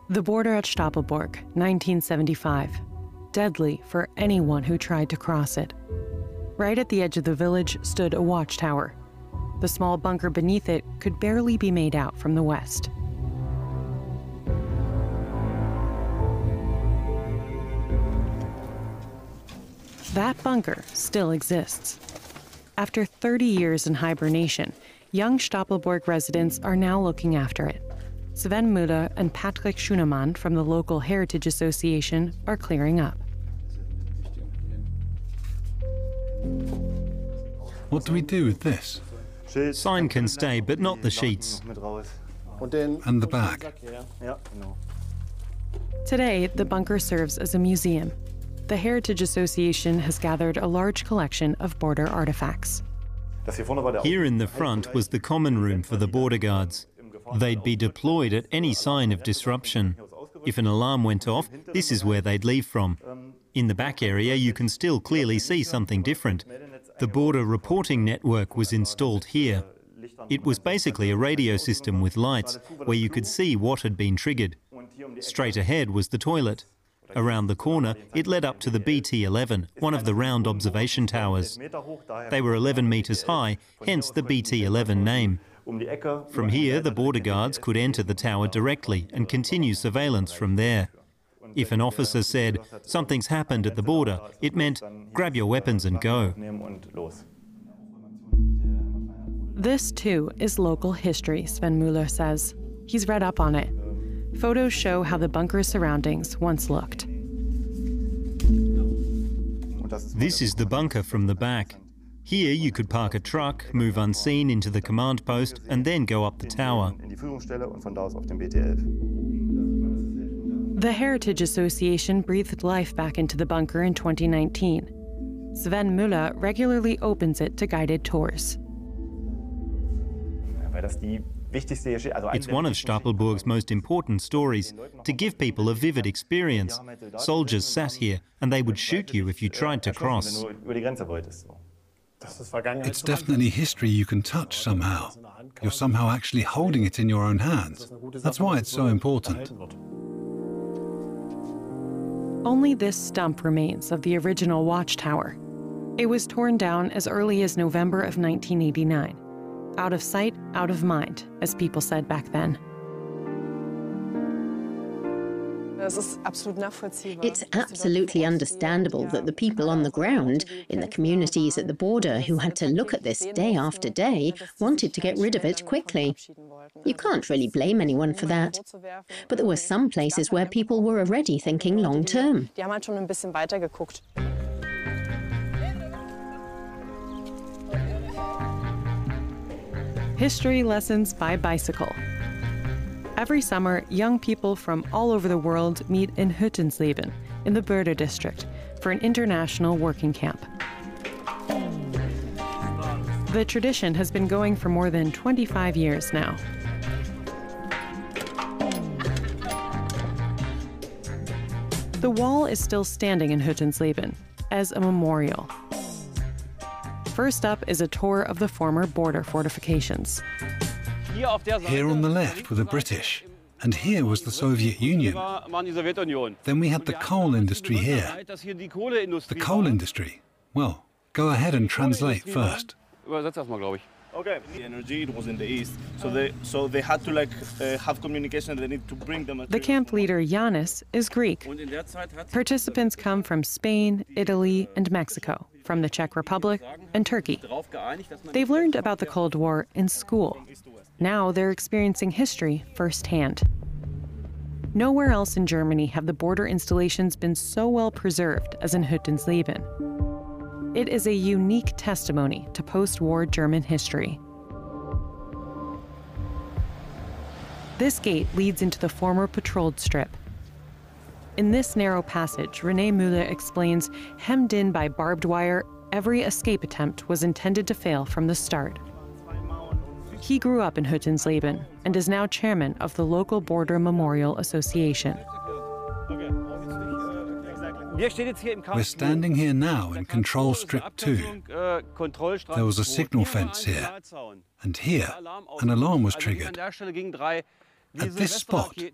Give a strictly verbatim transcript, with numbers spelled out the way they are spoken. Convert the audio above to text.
The border at Stapelburg, nineteen seventy-five. Deadly for anyone who tried to cross it. Right at the edge of the village stood a watchtower. The small bunker beneath it could barely be made out from the west. That bunker still exists. After thirty years in hibernation, young Stapelburg residents are now looking after it. Sven Müller and Patrick Schunemann from the local Heritage Association are clearing up. What do we do with this? Sign can stay, but not the sheets. And the bag. Today, the bunker serves as a museum. The Heritage Association has gathered a large collection of border artifacts. Here in the front was the common room for the border guards. They'd be deployed at any sign of disruption. If an alarm went off, this is where they'd leave from. In the back area, you can still clearly see something different. The border reporting network was installed here. It was basically a radio system with lights, where you could see what had been triggered. Straight ahead was the toilet. Around the corner, it led up to the B T eleven, one of the round observation towers. They were eleven metres high, hence the B T eleven name. From here, the border guards could enter the tower directly and continue surveillance from there. If an officer said, "Something's happened at the border," it meant, "Grab your weapons and go." This, too, is local history, Sven Müller says. He's read up on it. Photos show how the bunker's surroundings once looked. This is the bunker from the back. Here you could park a truck, move unseen into the command post, and then go up the tower. The Heritage Association breathed life back into the bunker in twenty nineteen. Sven Müller regularly opens it to guided tours. It's one of Stapelburg's most important stories, to give people a vivid experience. Soldiers sat here, and they would shoot you if you tried to cross. It's definitely history you can touch somehow. You're somehow actually holding it in your own hands. That's why it's so important. Only this stump remains of the original watchtower. It was torn down as early as November of nineteen eighty-nine. Out of sight, out of mind, as people said back then. It's absolutely understandable that the people on the ground, in the communities at the border who had to look at this day after day, wanted to get rid of it quickly. You can't really blame anyone for that. But there were some places where people were already thinking long term. History lessons by bicycle. Every summer, young people from all over the world meet in Hüttensleben, in the Börde district, for an international working camp. The tradition has been going for more than twenty-five years now. The wall is still standing in Hüttensleben as a memorial. First up is a tour of the former border fortifications. Here on the left were the British, and here was the Soviet Union. Then we had the coal industry here. The coal industry? Well, go ahead and translate first. Okay. The energy, it was in the east, so they so they had to like uh, have communication. They need to bring them. The camp leader Yanis is Greek. Participants come from Spain, Italy, and Mexico, from the Czech Republic and Turkey. They've learned about the Cold War in school. Now they're experiencing history firsthand. Nowhere else in Germany have the border installations been so well preserved as in Hüttensleben. It is a unique testimony to post-war German history. This gate leads into the former patrolled strip. In this narrow passage, René Müller explains, hemmed in by barbed wire, every escape attempt was intended to fail from the start. He grew up in Hüttensleben and is now chairman of the local Border Memorial Association. We're standing here now in Control Strip two. There was a signal fence here, and here an alarm was triggered. At this spot,